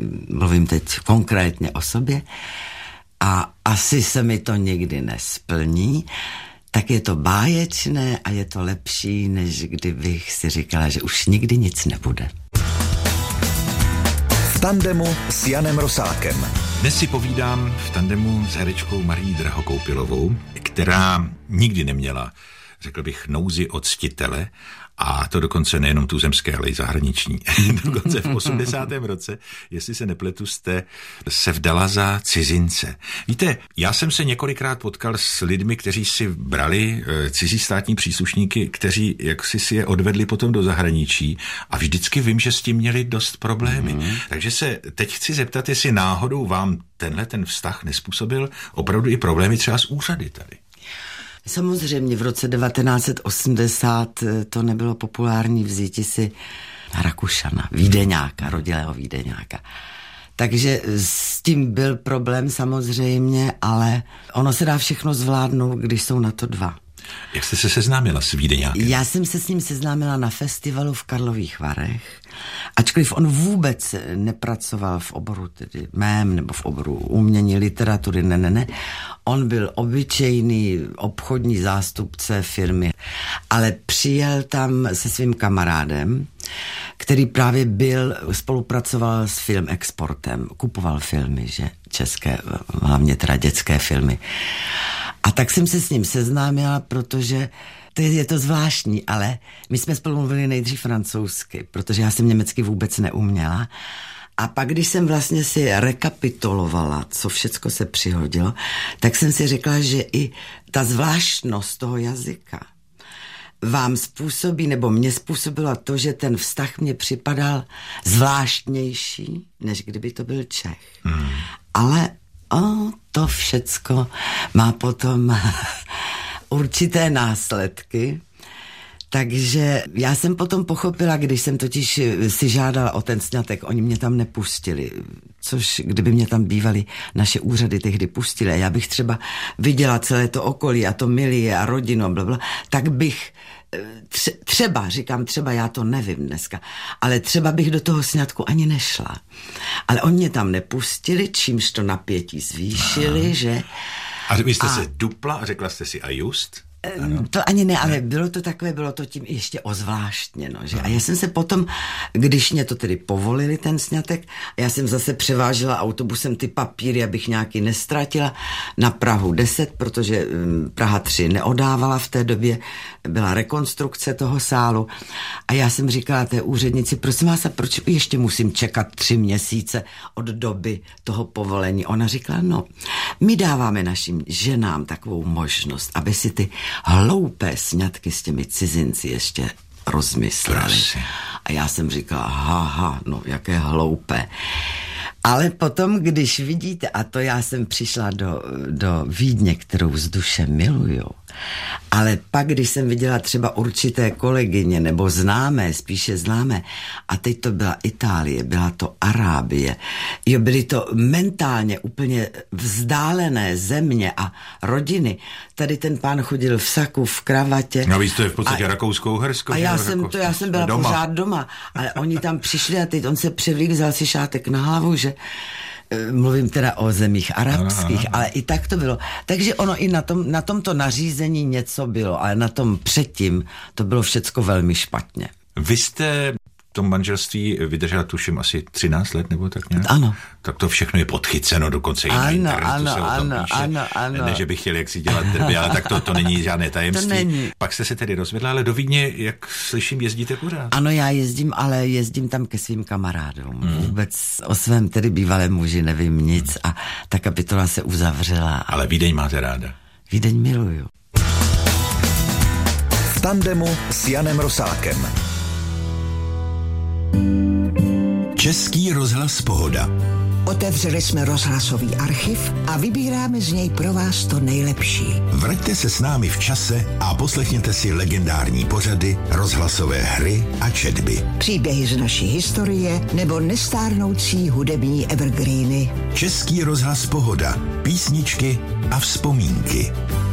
mluvím teď konkrétně o sobě, a asi se mi to nikdy nesplní, tak je to báječné a je to lepší, než kdybych si říkala, že už nikdy nic nebude. V tandemu s Janem Rosákem. Dnes si povídám v tandemu s herečkou Marií Drahokoupilovou, která nikdy neměla, řekl bych, nouzi od ctitele, a to dokonce nejenom tuzemské, ale i zahraniční. Dokonce v 80. roce, jestli se nepletu, jste se vdala za cizince. Víte, já jsem se několikrát potkal s lidmi, kteří si brali cizí státní příslušníky, kteří jaksi si je odvedli potom do zahraničí, a vždycky vím, že s tím měli dost problémy. Takže se teď chci zeptat, jestli náhodou vám ten vztah nespůsobil opravdu i problémy třeba s úřady tady. Samozřejmě v roce 1980 to nebylo populární vzít si Rakušana, Vídeňáka, rodilého Vídeňáka. Takže s tím byl problém samozřejmě, ale ono se dá všechno zvládnout, když jsou na to dva. Jak jste se seznámila s Vídeňákem? Já jsem se s ním seznámila na festivalu v Karlových Varech, ačkoliv on vůbec nepracoval v oboru tedy mém nebo v oboru umění, literatury, ne. On byl obyčejný obchodní zástupce firmy, ale přijel tam se svým kamarádem, který právě spolupracoval s Film Exportem, kupoval filmy, že české, hlavně teda dětské filmy. A tak jsem se s ním seznámila, protože je to zvláštní, ale my jsme spolu mluvili nejdřív francouzsky, protože já jsem německy vůbec neuměla. A pak, když jsem vlastně si rekapitulovala, co všecko se přihodilo, tak jsem si řekla, že i ta zvláštnost toho jazyka vám způsobí, nebo mě způsobila to, že ten vztah mě připadal zvláštnější, než kdyby to byl Čech. Ale to všecko má potom určité následky. Takže já jsem potom pochopila, když jsem totiž si žádala o ten sňatek, oni mě tam nepustili, což kdyby mě tam bývali naše úřady tehdy pustili, a já bych třeba viděla celé to okolí a to milie a rodinu, blablabla, tak bych třeba, já to nevím dneska, ale třeba bych do toho sňatku ani nešla. Ale oni mě tam nepustili, čímž to napětí zvýšili, že... A vy jste se dupla a řekla jste si a just? Ano. To ani ne, ale bylo to tím ještě ozvláštněno, že? A já jsem se potom, když mě to tedy povolili ten sňatek, já jsem zase převážela autobusem ty papíry, abych nějaký nestratila, na Prahu 10, protože Praha 3 neodávala v té době, byla rekonstrukce toho sálu, a já jsem říkala té úřednici, prosím vás, a proč ještě musím čekat 3 měsíce od doby toho povolení? Ona říkala, no, my dáváme našim ženám takovou možnost, aby si ty hloupé sňatky s těmi cizinci ještě rozmysleli. A já jsem říkala, no jaké hloupé. Ale potom, když vidíte, a to já jsem přišla do Vídně, kterou z duše miluju, ale pak, když jsem viděla třeba určité kolegyně, nebo spíše známé, a teď to byla Itálie, byla to Arábie, byly to mentálně úplně vzdálené země a rodiny. Tady ten pán chodil v saku, v kravatě. No víc, to je v podstatě Rakousko-Uhersko. A já jsem byla doma. Pořád doma, ale oni tam přišli a teď on se převlík, vzal si šátek na hlavu, že mluvím teda o zemích arabských, ale i tak to bylo. Takže ono i na tomto nařízení něco bylo, ale na tom předtím to bylo všecko velmi špatně. Vy jste v tom manželství vydržela, tuším, asi 13 let, nebo tak nějak? Ano. Tak to všechno je podchyceno, dokonce i na internetu se o tom píše. Ano. Ne, že bych chtěl jaksi dělat derby, ale tak to není žádné tajemství. To není. Pak jste se tedy rozvedla, ale do Vídně, jak slyším, jezdíte pořád. Ano, já jezdím, ale jezdím tam ke svým kamarádům. Vůbec o svém tedy bývalém muži nevím nic a ta kapitola se uzavřela. Ale Vídeň máte ráda. Vídeň miluju. V tandemu s Janem Rosákem. Český rozhlas Pohoda. Otevřeli jsme rozhlasový archiv a vybíráme z něj pro vás to nejlepší. Vraťte se s námi v čase a poslechněte si legendární pořady, rozhlasové hry a četby. Příběhy z naší historie nebo nestárnoucí hudební evergreeny. Český rozhlas Pohoda. Písničky a vzpomínky.